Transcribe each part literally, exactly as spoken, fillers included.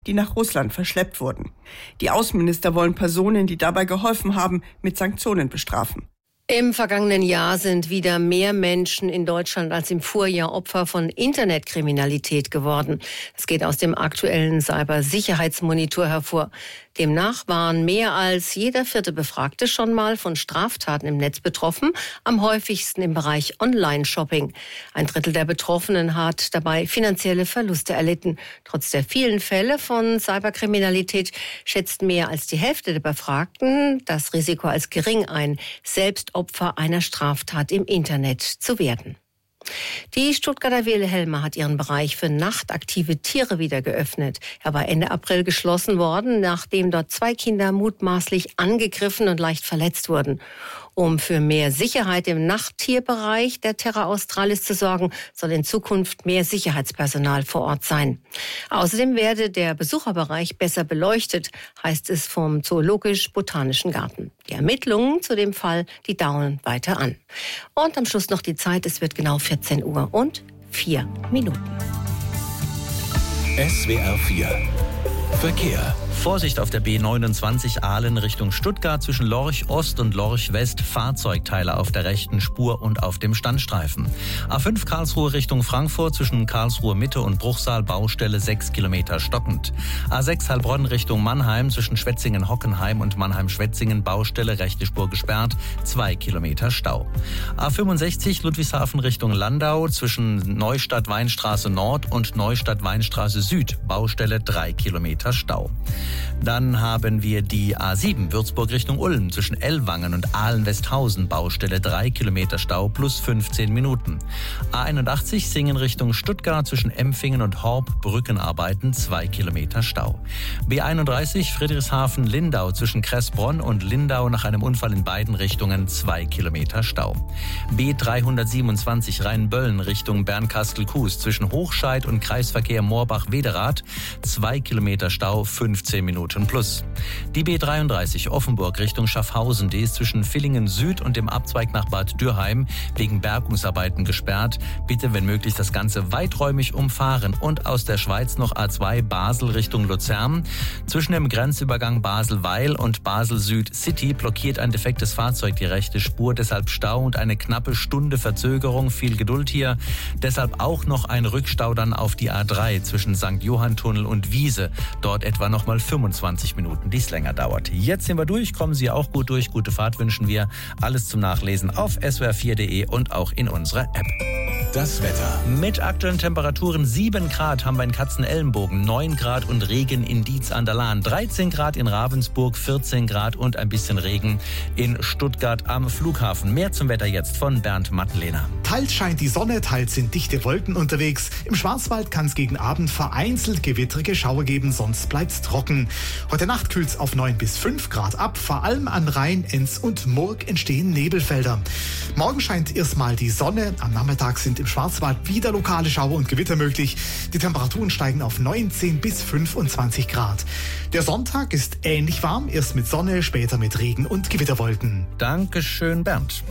die nach Russland verschleppt wurden. Die Außenminister wollen Personen, die dabei geholfen haben, mit Sanktionen bestrafen. Im vergangenen Jahr sind wieder mehr Menschen in Deutschland als im Vorjahr Opfer von Internetkriminalität geworden. Das geht aus dem aktuellen Cybersicherheitsmonitor hervor. Demnach waren mehr als jeder vierte Befragte schon mal von Straftaten im Netz betroffen, am häufigsten im Bereich Online-Shopping. Ein Drittel der Betroffenen hat dabei finanzielle Verluste erlitten. Trotz der vielen Fälle von Cyberkriminalität schätzt mehr als die Hälfte der Befragten das Risiko als gering ein, selbst Opfer einer Straftat im Internet zu werden. Die Stuttgarter Wilhelma hat ihren Bereich für nachtaktive Tiere wieder geöffnet. Er war Ende April geschlossen worden, nachdem dort zwei Kinder mutmaßlich angegriffen und leicht verletzt wurden. Um für mehr Sicherheit im Nachttierbereich der Terra Australis zu sorgen, soll in Zukunft mehr Sicherheitspersonal vor Ort sein. Außerdem werde der Besucherbereich besser beleuchtet, heißt es vom Zoologisch-Botanischen Garten. Die Ermittlungen zu dem Fall, die dauern weiter an. Und am Schluss noch die Zeit, es wird genau vierzehn Uhr und vier Minuten. S W R vier Verkehr. Vorsicht auf der B neunundzwanzig Aalen Richtung Stuttgart zwischen Lorch Ost und Lorch West. Fahrzeugteile auf der rechten Spur und auf dem Standstreifen. A fünf Karlsruhe Richtung Frankfurt zwischen Karlsruhe Mitte und Bruchsal Baustelle sechs Kilometer stockend. A sechs Heilbronn Richtung Mannheim zwischen Schwetzingen-Hockenheim und Mannheim-Schwetzingen Baustelle rechte Spur gesperrt, zwei Kilometer Stau. A fünfundsechzig Ludwigshafen Richtung Landau zwischen Neustadt-Weinstraße Nord und Neustadt-Weinstraße Süd Baustelle drei Kilometer Stau. Dann haben wir die A sieben Würzburg Richtung Ulm zwischen Ellwangen und Aalen-Westhausen Baustelle drei Kilometer Stau plus fünfzehn Minuten. A einundachtzig Singen Richtung Stuttgart zwischen Empfingen und Horb Brückenarbeiten zwei Kilometer Stau. B einunddreißig Friedrichshafen-Lindau zwischen Kressbronn und Lindau nach einem Unfall in beiden Richtungen zwei Kilometer Stau. B dreihundertsiebenundzwanzig Rheinböllen Richtung Bernkastel-Kues zwischen Hochscheid und Kreisverkehr Moorbach-Wederath zwei Kilometer Stau, fünfzehn Minuten plus. Die B dreiunddreißig Offenburg Richtung Schaffhausen, die ist zwischen Villingen Süd und dem Abzweig nach Bad Dürheim wegen Bergungsarbeiten gesperrt. Bitte, wenn möglich, das Ganze weiträumig umfahren. Und aus der Schweiz noch A zwei Basel Richtung Luzern. Zwischen dem Grenzübergang Basel-Weil und Basel-Süd City blockiert ein defektes Fahrzeug die rechte Spur, deshalb Stau und eine knappe Stunde Verzögerung. Viel Geduld hier. Deshalb auch noch ein Rückstau dann auf die A drei zwischen Sankt Johann-Tunnel und Wiese. Dort etwa noch mal fünfundzwanzig Minuten, die es länger dauert. Jetzt sind wir durch, kommen Sie auch gut durch. Gute Fahrt wünschen wir. Alles zum Nachlesen auf S W R vier Punkt de und auch in unserer App. Das Wetter. Mit aktuellen Temperaturen sieben Grad haben wir in Katzenellenbogen, neun Grad und Regen in Dietz an der Lahn, dreizehn Grad in Ravensburg, vierzehn Grad und ein bisschen Regen in Stuttgart am Flughafen. Mehr zum Wetter jetzt von Bernd Mattlehner. Teils scheint die Sonne, teils sind dichte Wolken unterwegs. Im Schwarzwald kann es gegen Abend vereinzelt gewittrige Schauer geben, sonst bleibt's trocken. Heute Nacht kühlt's auf neun bis fünf Grad ab. Vor allem an Rhein, Enz und Murg entstehen Nebelfelder. Morgen scheint erstmal die Sonne. Am Nachmittag sind im Schwarzwald wieder lokale Schauer und Gewitter möglich. Die Temperaturen steigen auf neunzehn bis fünfundzwanzig Grad. Der Sonntag ist ähnlich warm, erst mit Sonne, später mit Regen und Gewitterwolken. Dankeschön, Bernd.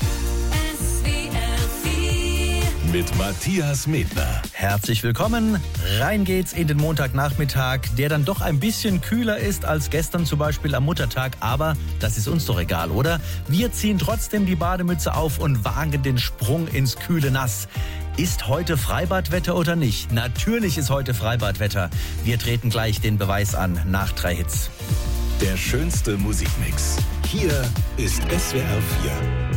Mit Matthias Medner. Herzlich willkommen. Rein geht's in den Montagnachmittag, der dann doch ein bisschen kühler ist als gestern zum Beispiel am Muttertag. Aber das ist uns doch egal, oder? Wir ziehen trotzdem die Bademütze auf und wagen den Sprung ins kühle Nass. Ist heute Freibadwetter oder nicht? Natürlich ist heute Freibadwetter. Wir treten gleich den Beweis an nach drei Hits. Der schönste Musikmix. Hier ist S W R vier.